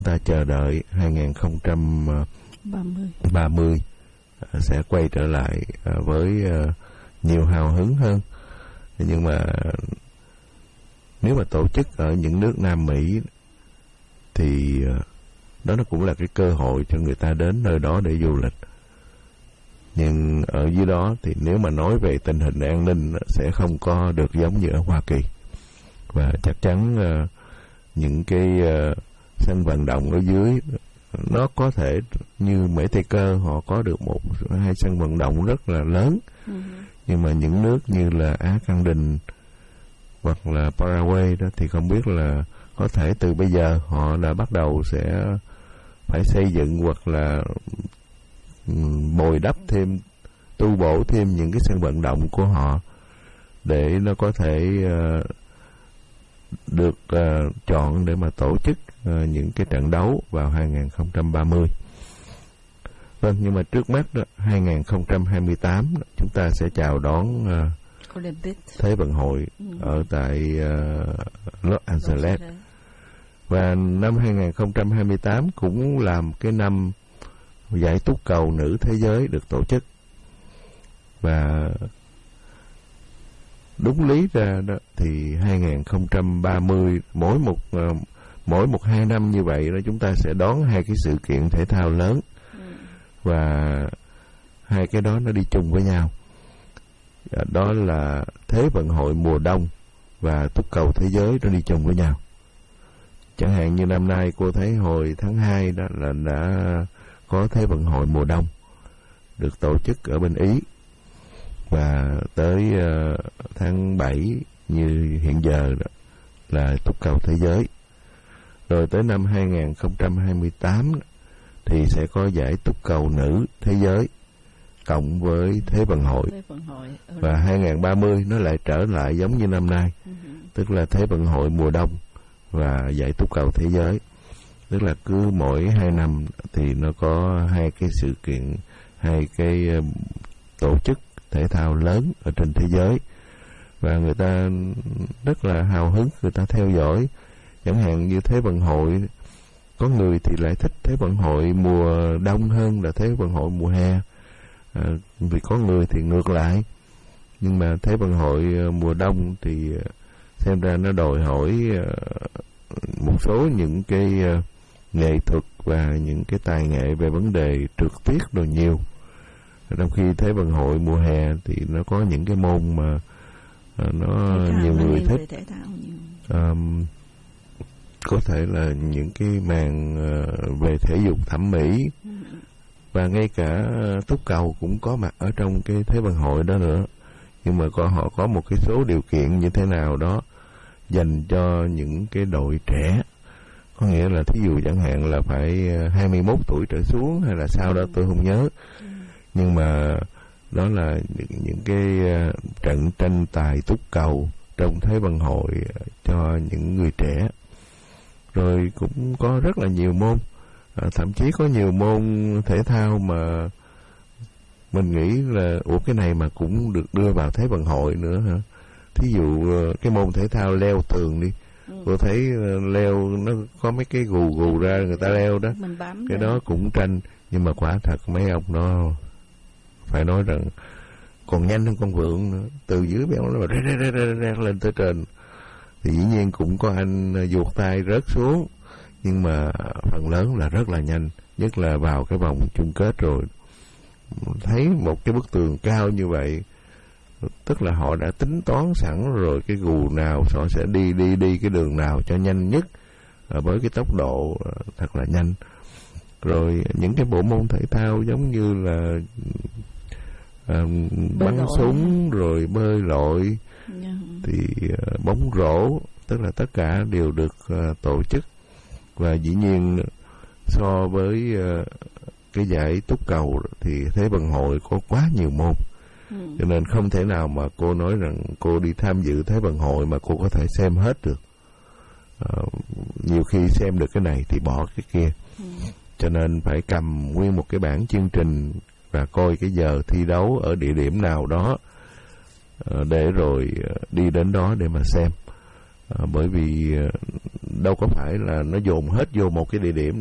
Ta chờ đợi 2030 sẽ quay trở lại với nhiều hào hứng hơn. Nhưng mà nếu mà tổ chức ở những nước Nam Mỹ thì đó nó cũng là cái cơ hội cho người ta đến nơi đó để du lịch. Nhưng ở dưới đó thì nếu mà nói về tình hình an ninh sẽ không có được giống như ở Hoa Kỳ. Và chắc chắn những cái sân vận động ở dưới nó có thể như Mỹ Tây Cơ, họ có được 1-2 sân vận động rất là lớn. Nhưng mà những nước như là Á Căn Đình hoặc là Paraguay đó thì không biết là có thể từ bây giờ họ đã bắt đầu sẽ phải xây dựng hoặc là bồi đắp thêm, tu bổ thêm những cái sân vận động của họ để nó có thể được chọn để mà tổ chức những cái trận đấu vào 2030. Vâng, nhưng mà trước mắt đó, 2028 chúng ta sẽ chào đón Thế vận hội ở tại Los Angeles. Và năm 2028 cũng làm cái năm giải túc cầu nữ thế giới được tổ chức. Và đúng lý ra đó thì 2030 mỗi 1-2 năm như vậy đó chúng ta sẽ đón 2 cái sự kiện thể thao lớn. Và 2 cái đó nó đi chung với nhau. Đó là Thế vận hội mùa đông và túc cầu thế giới nó đi chung với nhau. Chẳng hạn như năm nay cô thấy hồi tháng 2 đó là đã có Thế vận hội mùa đông được tổ chức ở bên Ý. Và tới tháng 7 như hiện giờ đó là túc cầu thế giới. Rồi tới năm 2028 thì sẽ có giải túc cầu nữ thế giới cộng với Thế vận hội. Và 2030 nó lại trở lại giống như năm nay. Tức là Thế vận hội mùa đông và giải túc cầu thế giới. Tức là cứ mỗi 2 năm thì nó có 2 cái sự kiện, 2 cái tổ chức thể thao lớn ở trên thế giới. Và người ta rất là hào hứng, người ta theo dõi. Chẳng hạn như Thế vận hội, có người thì lại thích Thế vận hội mùa đông hơn là Thế vận hội mùa hè. Vì có người thì ngược lại. Nhưng mà Thế vận hội mùa đông thì xem ra nó đòi hỏi một số những cái nghệ thuật và những cái tài nghệ về vấn đề trượt tuyết đồ nhiều. Trong khi Thế vận hội mùa hè thì nó có những cái môn mà nó nhiều người thích. Có thể là những cái màn về thể dục thẩm mỹ. Và ngay cả túc cầu cũng có mặt ở trong cái Thế vận hội đó nữa. Nhưng mà họ có một cái số điều kiện như thế nào đó dành cho những cái đội trẻ. Có nghĩa là thí dụ chẳng hạn là phải 21 tuổi trở xuống hay là sao đó tôi không nhớ. Nhưng mà đó là những cái trận tranh tài túc cầu trong Thế vận hội cho những người trẻ. Rồi cũng có rất là nhiều môn. Thậm chí có nhiều môn thể thao mà mình nghĩ là cái này mà cũng được đưa vào Thế vận hội nữa hả? Thí dụ cái môn thể thao leo tường đi. Tôi thấy leo nó có mấy cái gù ra người ta leo đó. Cái đó cũng tranh. Nhưng mà quả thật mấy ông nó phải nói rằng còn nhanh hơn con vượn nữa. Từ dưới béo nó rét lên tới trên. Thì dĩ nhiên cũng có anh vuột tay rớt xuống. Nhưng mà phần lớn là rất là nhanh. Nhất là vào cái vòng chung kết rồi. Thấy một cái bức tường cao như vậy, tức là họ đã tính toán sẵn rồi cái gù nào họ sẽ đi cái đường nào cho nhanh nhất với cái tốc độ thật là nhanh. Rồi những cái bộ môn thể thao giống như là bắn súng rồi bơi lội thì bóng rổ, tức là tất cả đều được tổ chức. Và dĩ nhiên so với cái giải túc cầu thì Thế vận hội có quá nhiều môn. Cho nên không thể nào mà cô nói rằng cô đi tham dự Thế vận hội mà cô có thể xem hết được. Nhiều khi xem được cái này thì bỏ cái kia. Cho nên phải cầm nguyên một cái bảng chương trình và coi cái giờ thi đấu ở địa điểm nào đó để rồi đi đến đó để mà xem. Bởi vì đâu có phải là nó dồn hết vô một cái địa điểm